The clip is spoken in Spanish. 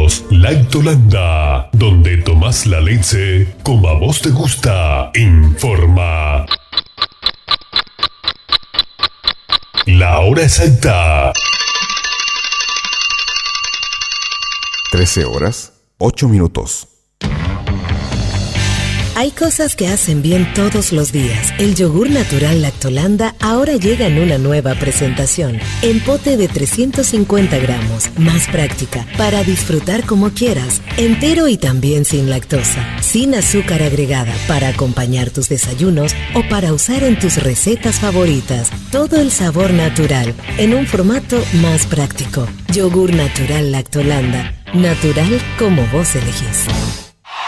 minutos. Lactolanda, donde tomás la leche como a vos te gusta. Informa. La hora exacta. 13 horas, 8 minutos. Hay cosas que hacen bien todos los días. El yogur natural Lactolanda ahora llega en una nueva presentación. En pote de 350 gramos, más práctica, para disfrutar como quieras. Entero y también sin lactosa. Sin azúcar agregada, para acompañar tus desayunos o para usar en tus recetas favoritas. Todo el sabor natural, en un formato más práctico. Yogur natural Lactolanda. Natural como vos elegís.